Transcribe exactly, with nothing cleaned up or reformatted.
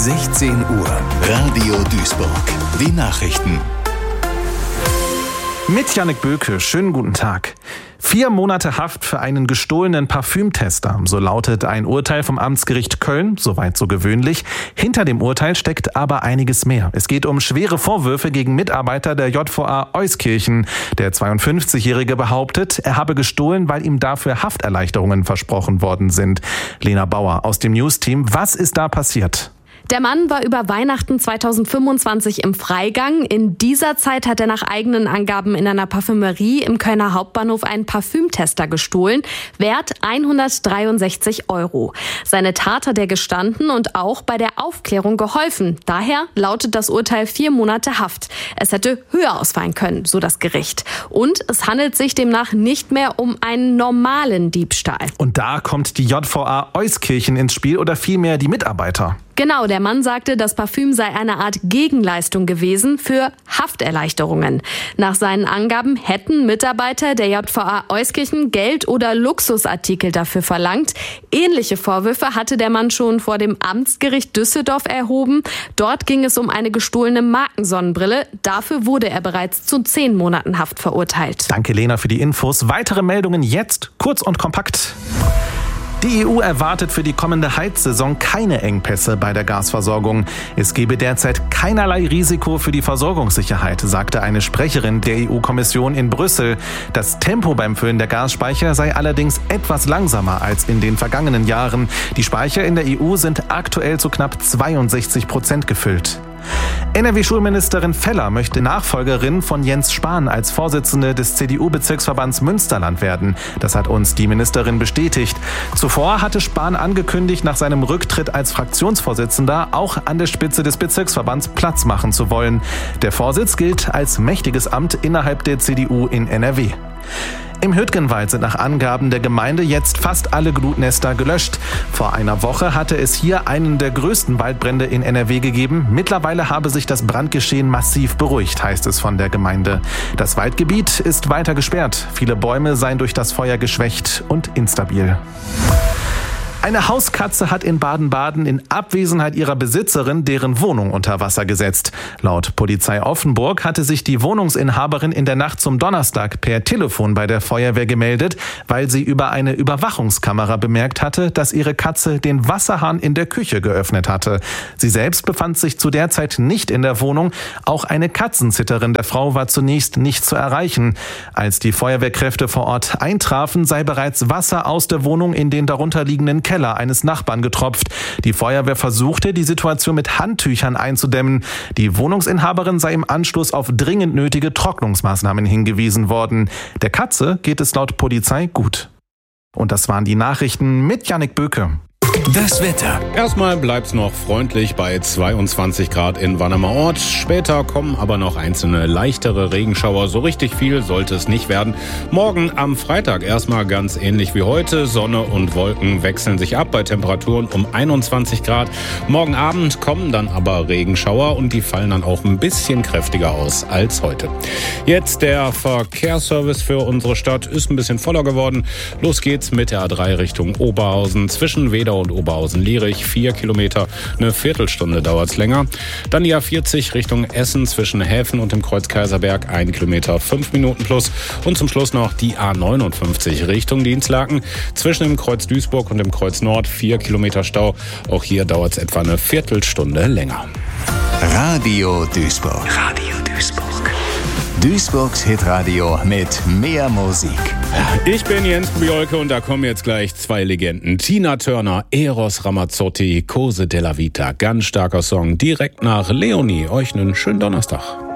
sechzehn Uhr, Radio Duisburg. Die Nachrichten. Mit Jannik Böke, schönen guten Tag. Vier Monate Haft für einen gestohlenen Parfümtester, so lautet ein Urteil vom Amtsgericht Köln, soweit so gewöhnlich. Hinter dem Urteil steckt aber einiges mehr. Es geht um schwere Vorwürfe gegen Mitarbeiter der J V A Euskirchen. Der zweiundfünfzigjährige behauptet, er habe gestohlen, weil ihm dafür Hafterleichterungen versprochen worden sind. Lena Bauer aus dem News-Team, was ist da passiert? Der Mann war über Weihnachten zweitausendfünfundzwanzig im Freigang. In dieser Zeit hat er nach eigenen Angaben in einer Parfümerie im Kölner Hauptbahnhof einen Parfümtester gestohlen, wert hundertdreiundsechzig Euro. Seine Tat hat er gestanden und auch bei der Aufklärung geholfen. Daher lautet das Urteil vier Monate Haft. Es hätte höher ausfallen können, so das Gericht. Und es handelt sich demnach nicht mehr um einen normalen Diebstahl. Und da kommt die J V A Euskirchen ins Spiel oder vielmehr die Mitarbeiter. Genau, der Mann sagte, das Parfüm sei eine Art Gegenleistung gewesen für Hafterleichterungen. Nach seinen Angaben hätten Mitarbeiter der J V A Euskirchen Geld oder Luxusartikel dafür verlangt. Ähnliche Vorwürfe hatte der Mann schon vor dem Amtsgericht Düsseldorf erhoben. Dort ging es um eine gestohlene Markensonnenbrille. Dafür wurde er bereits zu zehn Monaten Haft verurteilt. Danke, Lena, für die Infos. Weitere Meldungen jetzt, kurz und kompakt. Die E U erwartet für die kommende Heizsaison keine Engpässe bei der Gasversorgung. Es gebe derzeit keinerlei Risiko für die Versorgungssicherheit, sagte eine Sprecherin der E U-Kommission in Brüssel. Das Tempo beim Füllen der Gasspeicher sei allerdings etwas langsamer als in den vergangenen Jahren. Die Speicher in der E U sind aktuell zu knapp zweiundsechzig Prozent gefüllt. N R W-Schulministerin Feller möchte Nachfolgerin von Jens Spahn als Vorsitzende des C D U-Bezirksverbands Münsterland werden. Das hat uns die Ministerin bestätigt. Zuvor hatte Spahn angekündigt, nach seinem Rücktritt als Fraktionsvorsitzender auch an der Spitze des Bezirksverbands Platz machen zu wollen. Der Vorsitz gilt als mächtiges Amt innerhalb der C D U in N R W. Im Hüttgenwald sind nach Angaben der Gemeinde jetzt fast alle Glutnester gelöscht. Vor einer Woche hatte es hier einen der größten Waldbrände in N R W gegeben. Mittlerweile habe sich das Brandgeschehen massiv beruhigt, heißt es von der Gemeinde. Das Waldgebiet ist weiter gesperrt. Viele Bäume seien durch das Feuer geschwächt und instabil. Eine Hauskatze hat in Baden-Baden in Abwesenheit ihrer Besitzerin deren Wohnung unter Wasser gesetzt. Laut Polizei Offenburg hatte sich die Wohnungsinhaberin in der Nacht zum Donnerstag per Telefon bei der Feuerwehr gemeldet, weil sie über eine Überwachungskamera bemerkt hatte, dass ihre Katze den Wasserhahn in der Küche geöffnet hatte. Sie selbst befand sich zu der Zeit nicht in der Wohnung. Auch eine Katzensitterin der Frau war zunächst nicht zu erreichen. Als die Feuerwehrkräfte vor Ort eintrafen, sei bereits Wasser aus der Wohnung in den darunterliegenden Keller eines Nachbarn getropft. Die Feuerwehr versuchte, die Situation mit Handtüchern einzudämmen. Die Wohnungsinhaberin sei im Anschluss auf dringend nötige Trocknungsmaßnahmen hingewiesen worden. Der Katze geht es laut Polizei gut. Und das waren die Nachrichten mit Jannik Böke. Das Wetter. Erstmal bleibt's noch freundlich bei zweiundzwanzig Grad in Wannermerort. Später kommen aber noch einzelne leichtere Regenschauer. So richtig viel sollte es nicht werden. Morgen am Freitag erstmal ganz ähnlich wie heute. Sonne und Wolken wechseln sich ab bei Temperaturen um einundzwanzig Grad. Morgen Abend kommen dann aber Regenschauer und die fallen dann auch ein bisschen kräftiger aus als heute. Jetzt der Verkehrsservice für unsere Stadt ist ein bisschen voller geworden. Los geht's mit der A drei Richtung Oberhausen zwischen Wedau und Oberhausen-Lierich, vier Kilometer, eine Viertelstunde dauert's länger. Dann die A vierzig Richtung Essen zwischen Häfen und dem Kreuz Kaiserberg, ein Kilometer, fünf Minuten plus. Und zum Schluss noch die A neunundfünfzig Richtung Dienstlaken zwischen dem Kreuz Duisburg und dem Kreuz Nord, vier Kilometer Stau. Auch hier dauert's etwa eine Viertelstunde länger. Radio Duisburg. Radio Duisburg. Duisburgs Hitradio mit mehr Musik. Ich bin Jens Biolke und da kommen jetzt gleich zwei Legenden. Tina Turner, Eros Ramazzotti, Cose della Vita. Ganz starker Song. Direkt nach Leonie. Euch einen schönen Donnerstag.